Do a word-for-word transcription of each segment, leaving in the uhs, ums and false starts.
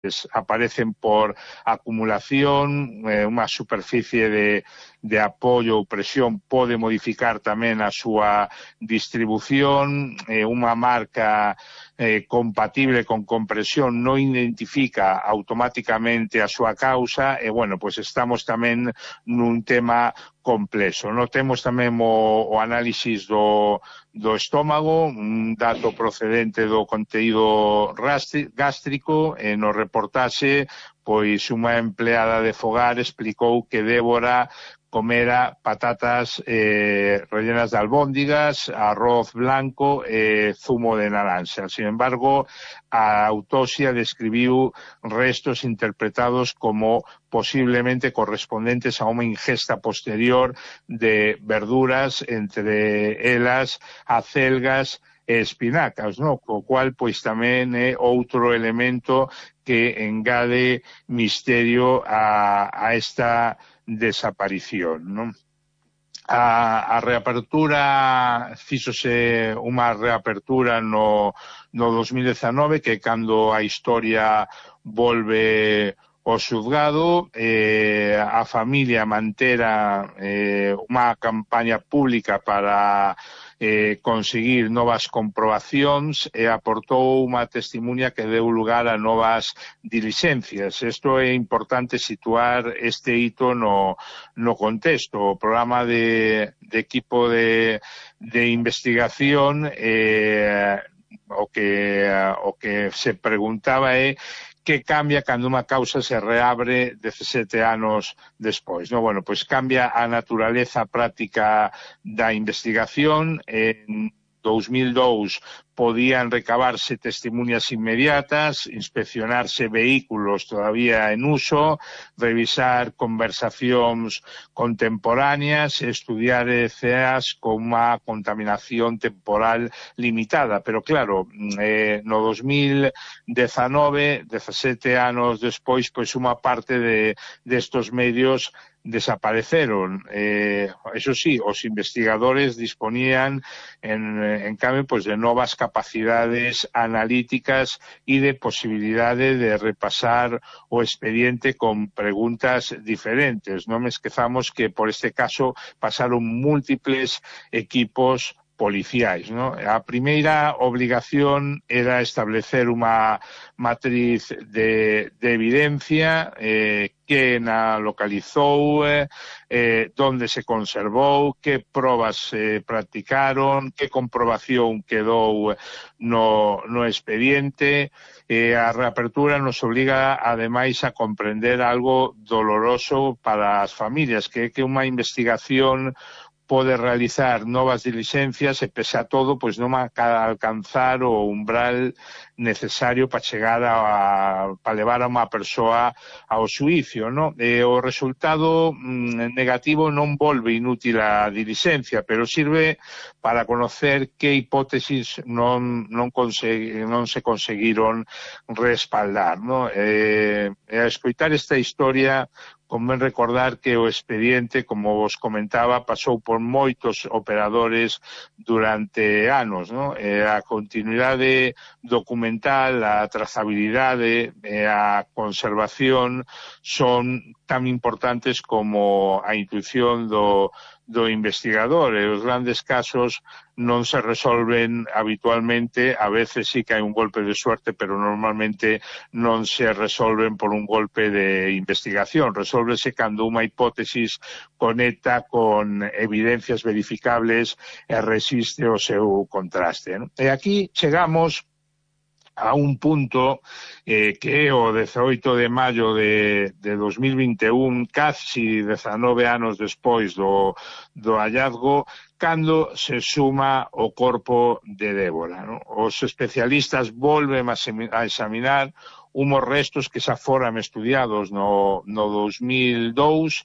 aparecen por acumulación, eh, unha superficie de, de apoio ou presión pode modificar tamén a súa distribución, eh, unha marca eh, compatible con compresión non identifica automáticamente a súa causa e, bueno, pois estamos tamén nun tema complexo. No temos tamén o, o análisis do, do estómago, un dato procedente do conteúdo gástrico, e no reportaxe, pois unha empleada de fogar explicou que Débora comera patatas eh, rellenas de albóndigas, arroz blanco e eh, zumo de naranja. Sin embargo, a autopsia describiu restos interpretados como posiblemente correspondentes a unha ingesta posterior de verduras, entre elas acelgas e espinacas, no? Co cual, pois, tamén é outro elemento que engade misterio a, a esta desaparición, non? A, a reapertura, fíxose unha reapertura no, no dos mil dezanove, que cando a historia volve ao xuzgado, eh, a familia mantera eh, unha campaña pública para eh, conseguir novas comprobacións e aportou unha testimonha que deu lugar a novas dilixencias. Isto é importante situar este hito no, no contexto. O programa de, de equipo de, de investigación eh, o que, o que se preguntaba é que cambia cando unha causa se reabre dezasete anos despois. No, bueno, pois cambia a naturaleza práctica da investigación. En dos mil dous podían recabarse testimonhas inmediatas, inspeccionarse vehículos todavía en uso, revisar conversacións contemporáneas, estudiar E C As con unha contaminación temporal limitada. Pero claro, eh, no dos mil dezanove, dezasete anos despois, pois unha parte de destos medios desapareceron. Eh, eso sí, os investigadores disponían en, en cambio pues, de novas capacidades analíticas e de posibilidade de repasar o expediente con preguntas diferentes. Non me esquezamos que por este caso pasaron múltiples equipos policiais, ¿no? A primeira obligación era establecer unha matriz de, de evidencia, eh, que na localizou, eh, donde se conservou, que probas se eh, practicaron, que comprobación quedou no, no expediente. Eh, a reapertura nos obliga, ademais, a comprender algo doloroso para as familias, que é que unha investigación pode realizar novas dilixencias e, pese a todo, pois non alcanzar o umbral necesario para chegar a, para levar a unha persoa ao xuízo, non? E o resultado mm, negativo non volve inútil a dilixencia, pero sirve para conocer que hipótesis non, non, consegui, non se conseguiron respaldar, non? E, e a escoitar esta historia, convén recordar que o expediente, como vos comentaba, pasou por moitos operadores durante anos, non? E a continuidade documental, a trazabilidade e a conservación son tan importantes como a intuición do, do investigador. E os grandes casos non se resolven habitualmente, a veces sí que hai un golpe de suerte, pero normalmente non se resolven por un golpe de investigación. Resolvese cando unha hipótesis conecta con evidencias verificables e resiste o seu contraste, non? E aquí chegamos a un punto eh, que é o dezaoito de maio de, de dos mil vinte e un, casi dezanove anos despois do, do hallazgo, cando se suma o corpo de Débora, non? Os especialistas volven a examinar unhos restos que xa foran estudiados no, no dos mil dous.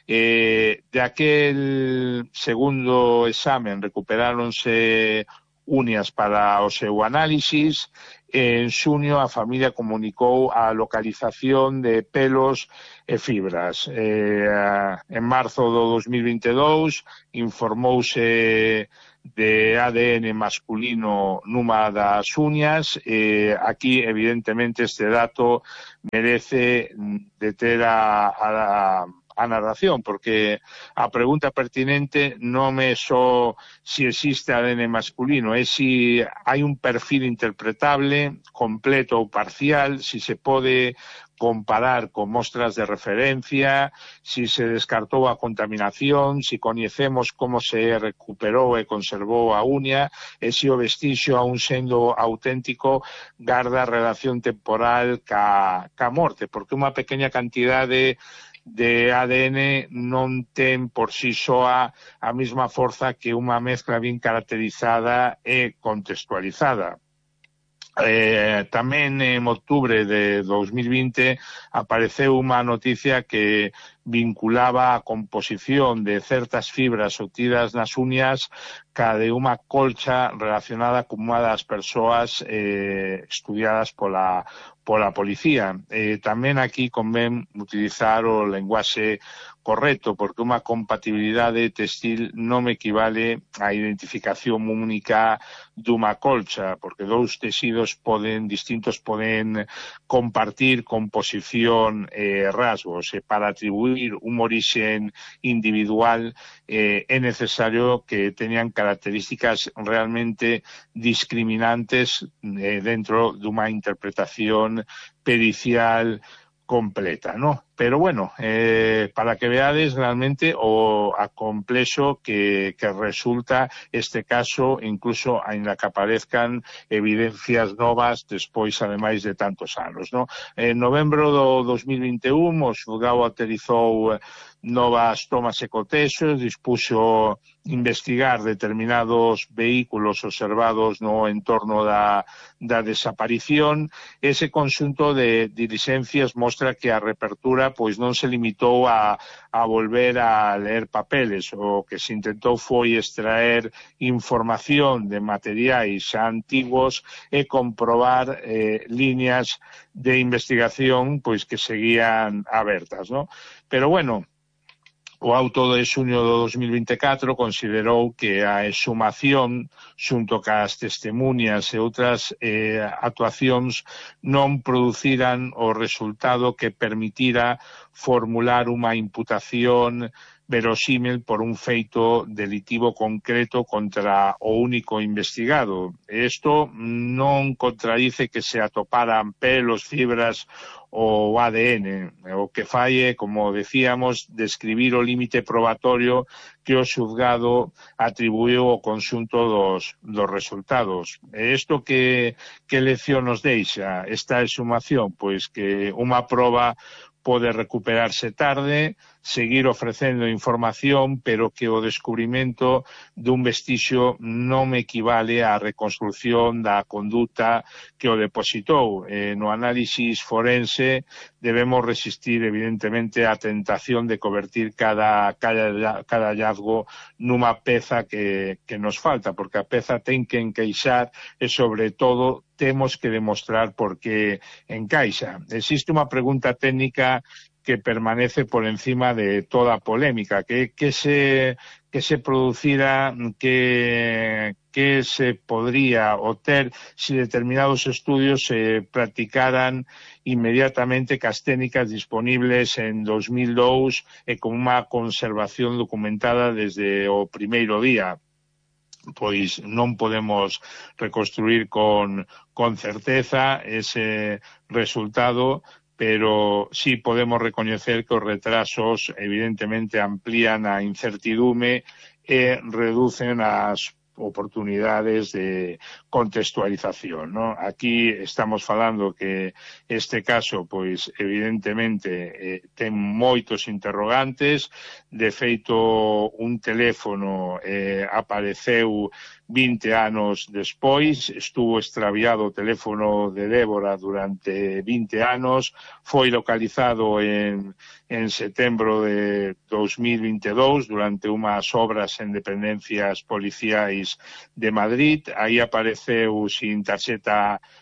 Eh, de aquel segundo examen recuperáronse uñas para o seu análisis. En xunio a familia comunicou a localización de pelos e fibras. Eh, en marzo do dos mil vinte e dous informouse de A D N masculino numa das uñas. Eh, aquí, evidentemente, este dato merece de ter a, a, a narración, porque a pregunta pertinente non é só si existe A D N masculino, é si hai un perfil interpretable, completo ou parcial, si se pode comparar con mostras de referencia, si se descartou a contaminación, si coñecemos como se recuperou e conservou a uña, e si o vestixo, aún sendo auténtico, garda relación temporal ca, ca morte, porque unha pequena cantidade de A D N non ten por si soa a mesma forza que unha mezcla bien caracterizada e contextualizada. Eh, tamén en outubro de dos mil vinte apareceu unha noticia que vinculaba a composición de certas fibras obtidas nas uñas ca de unha colcha relacionada con unha das persoas eh, estudiadas pola, pola policía. Eh, tamén aquí convén utilizar o lenguaxe correcto, porque unha compatibilidade textil non equivale á identificación única dunha colcha, porque dous tecidos poden, distintos poden compartir composición e eh, rasgos, e para atribuir un orixen individual eh, é necesario que teñan características realmente discriminantes eh, dentro dunha interpretación pericial completa, ¿no? Pero bueno, eh, para que veades realmente o a complexo que, que resulta este caso, incluso ainda que aparezcan evidencias novas despois, ademais de tantos anos, ¿no? En novembro do dos mil vinte e un, o xulgado autorizou novas tomas e cotexos, dispuxo investigar determinados vehículos observados no entorno da, da desaparición. Ese conxunto de diligencias mostra que a reapertura pois non se limitou a, a volver a ler papeles. O que se intentou foi extraer información de materiais xa antigos e comprobar eh, líneas de investigación pois que seguían abertas, ¿no? Pero bueno, o auto de xuño do dos mil vinte e catro considerou que a exhumación xunto cas testemunhas e outras eh, actuacións non produciran o resultado que permitira formular unha imputación verosímil por un feito delitivo concreto contra o único investigado. Isto non contradice que se atoparan pelos, fibras ou A D N. O que fai é, como decíamos, describir o límite probatorio que o xulgado atribuiu ao conxunto dos, dos resultados. E isto que, que lección nos deixa esta exhumación? Pois que unha proba pode recuperarse tarde, seguir ofrecendo información, pero que o descubrimento dun vestixio non equivale á reconstrucción da conduta que o depositou. Eh, no análisis forense debemos resistir, evidentemente, a tentación de convertir cada, cada, cada hallazgo nunha peza que, que nos falta, porque a peza ten que encaixar e, sobre todo, temos que demostrar por que encaixa. Existe unha pregunta técnica que permanece por encima de toda polémica, que, que se que se producira, que, que se podría obter si determinados estudios se practicaran inmediatamente cas técnicas disponibles en dos mil dous e con unha conservación documentada desde o primeiro día. Pois non podemos reconstruir con, con certeza ese resultado, pero sí podemos recoñecer que os retrasos evidentemente amplían a incertidume e reducen as oportunidades de contextualización, ¿no? Aquí estamos falando que este caso, pois, evidentemente, eh, ten moitos interrogantes. De feito, un teléfono eh, apareceu vinte anos despois, estuvo extraviado o teléfono de Débora durante vinte anos, foi localizado en, en setembro de dos mil vinte e dous durante unhas obras en dependencias policiais de Madrid. Aí apareceu sin tarxeta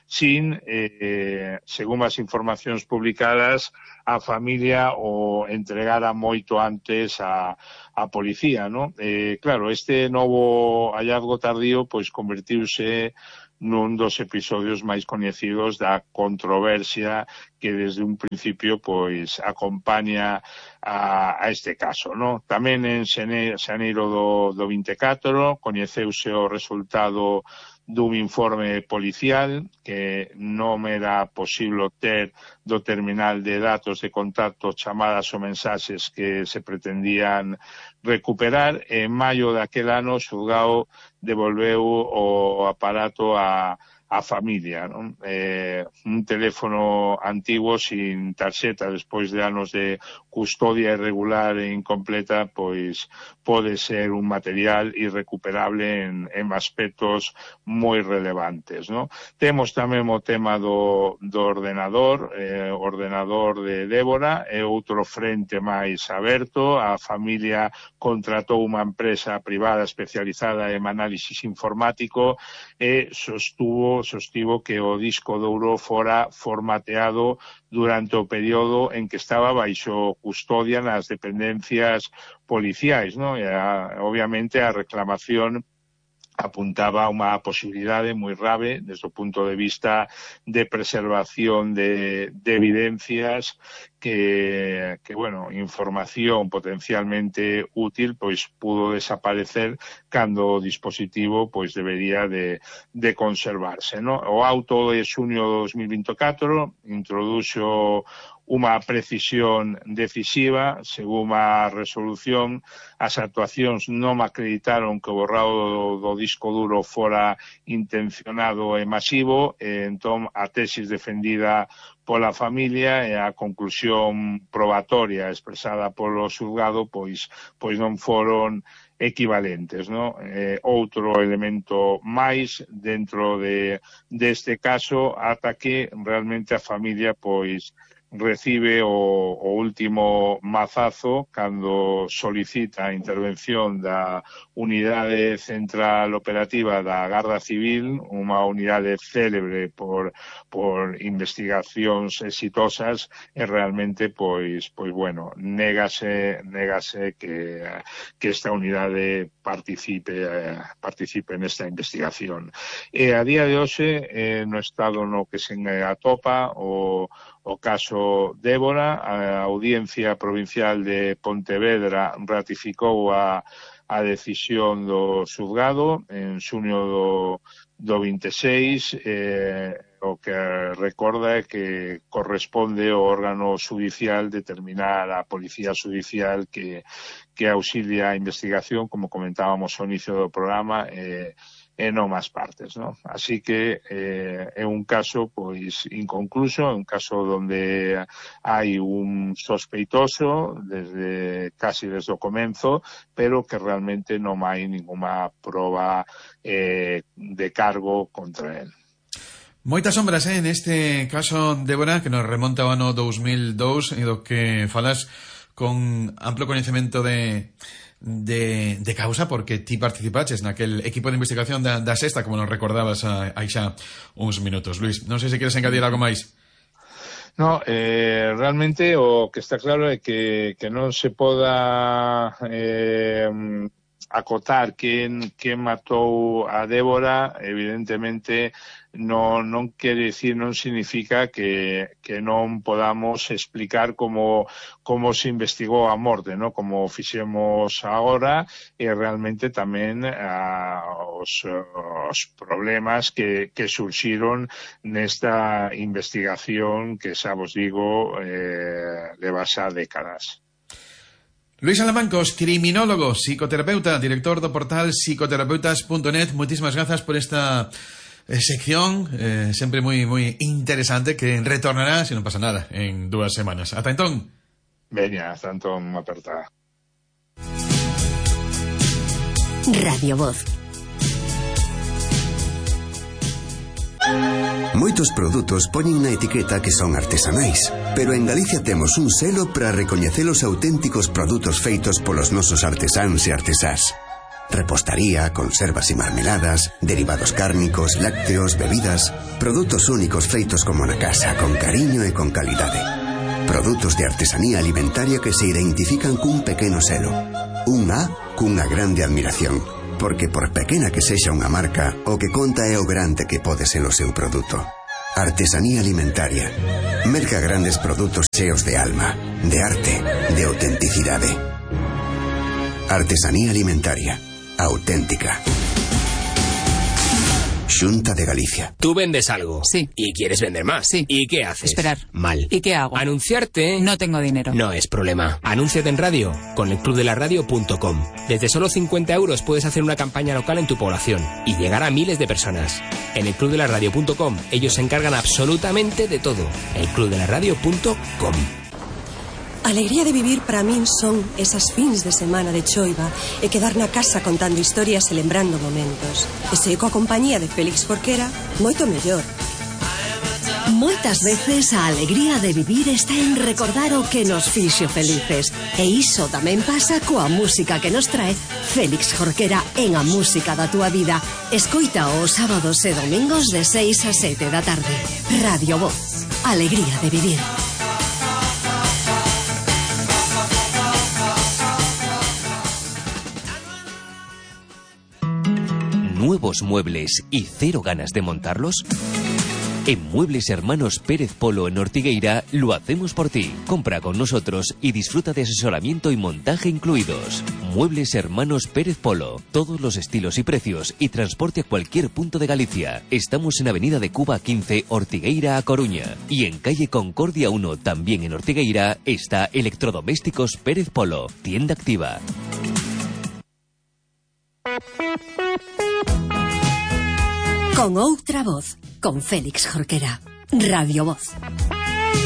sin, eh, según as informacións publicadas, a familia o entregara moito antes a, a policía, ¿no? Eh, claro, este novo hallazgo tardío pois convertiuse nun dos episodios máis coñecidos da controversia que desde un principio pois acompaña a, a este caso, ¿no? Tamén en xaneiro do, do vinte e catro coñeceuse o resultado dun informe policial que non era posible ter do terminal de datos de contacto chamadas ou mensaxes que se pretendían recuperar. En maio daquel ano o xulgado devolveu o aparato a a familia, non? Eh, un teléfono antigo sin tarxeta despois de anos de custodia irregular e incompleta, pois pode ser un material irrecuperable en, en aspectos moi relevantes, non? Temos tamén o tema do, do ordenador, eh, ordenador de Débora, é outro frente máis aberto. A familia contratou unha empresa privada especializada en análisis informático e sostuvo sostivo que o disco duro fora formateado durante o período en que estaba baixo custodia nas dependencias policiais, ¿no? E a, obviamente a reclamación apuntaba a unha posibilidade moi grave desde o punto de vista de preservación de, de evidencias que, que, bueno, información potencialmente útil pois pudo desaparecer cando o dispositivo pois debería de, de conservarse, ¿no? O auto de xuño de dos mil vinte e catro introduxo unha precisión decisiva. Según a resolución, as actuacións non acreditaron que o borrado do, do disco duro fora intencionado e masivo, e entón a tesis defendida pola familia e a conclusión probatoria expresada polo xulgado pois pois non foron equivalentes, ¿no? Eh, outro elemento máis dentro de deste caso, ata que realmente a familia pois recibe o, o último mazazo cando solicita a intervención da Unidade Central Operativa da Garda Civil, unha unidade célebre por, por investigacións exitosas, e realmente, pois, pois bueno, négase, négase que, que esta unidade participe, eh, participe nesta investigación. E a día de hoxe, eh, no estado no que se atopa o O caso Débora, a Audiencia Provincial de Pontevedra ratificou a, a decisión do xulgado en xuño do, do vinte e seis, eh, o que recorda é que corresponde ao órgano judicial determinar a Policía Judicial que, que auxilia a investigación, como comentábamos ao inicio do programa, eh, e non máis partes, ¿no? Así que eh, é un caso pois inconcluso, é un caso onde hai un sospeitoso desde casi desde o comenzo, pero que realmente non hai ninguna proba eh, de cargo contra él. Moitas sombras, eh, neste caso, Débora, que nos remonta ao ano dous mil dous, e do que falas con amplo coñecemento de de, de causa, porque ti participaches naquel equipo de investigación da, da Sexta, como nos recordabas aí xa uns minutos. Luis, non sei se queres engadir algo máis. No, eh, realmente o que está claro é que, que non se poda eh, acotar quen, quen matou a Débora, evidentemente non, non quere dicir, non significa que, que non podamos explicar como, como se investigou a morte, ¿no? Como fixemos agora, e realmente tamén a, os, os problemas que, que surxiron nesta investigación que xa vos digo eh, leva xa décadas. Luis Alamancos, criminólogo, psicoterapeuta, director do portal psicoterapeutas punto net. Moitísimas grazas por esta eh, sección, eh, sempre moi moi interesante, que retornará, se non pasa nada, en dúas semanas. Ata entón. Veña, hasta entón, apertada. Radio Voz. Moitos produtos poñen na etiqueta que son artesanais, pero en Galicia temos un selo para recoñecer os auténticos produtos feitos polos nosos artesáns e artesás. repostería, conservas y mermeladas, derivados cárnicos, lácteos, bebidas, produtos únicos feitos como na casa, con cariño e con calidade. Produtos de artesanía alimentaria que se identifican cun pequeno selo. Un A cunha grande admiración, porque por pequena que sexa unha marca, o que conta é o grande que pode ser o seu produto. Artesanía alimentaria. Merca grandes produtos cheos de alma, de arte, de autenticidade. Artesanía alimentaria. Auténtica. Xunta de Galicia. Tú vendes algo. Sí. Y quieres vender más. Sí. ¿Y qué haces? Esperar. Mal. ¿Y qué hago? Anunciarte. No tengo dinero. No es problema. Anúnciate en radio con el club de la radio punto com. Desde solo cincuenta euros puedes hacer una campaña local en tu población y llegar a miles de personas. En el club de la radio punto com ellos se encargan absolutamente de todo. el club de la radio punto com. Alegría de vivir para min son esas fins de semana de choiva e quedar na casa contando historias e lembrando momentos. E se coa compañía de Félix Jorquera, moito mellor. Moitas veces a alegría de vivir está en recordar o que nos fixo felices. E iso tamén pasa coa música que nos trae Félix Jorquera en A Música da Túa Vida. Escoita os sábados e domingos de seis a sete da tarde. Radio Voz. Alegría de vivir. ¿Nuevos muebles y cero ganas de montarlos? En Muebles Hermanos Pérez Polo en Ortigueira lo hacemos por ti. Compra con nosotros y disfruta de asesoramiento y montaje incluidos. Muebles Hermanos Pérez Polo. Todos los estilos y precios y transporte a cualquier punto de Galicia. Estamos en Avenida de Cuba quince, Ortigueira a Coruña. Y en Calle Concordia uno, también en Ortigueira, está Electrodomésticos Pérez Polo. Tienda activa. Con outra voz, con Félix Jorquera. Radio Voz.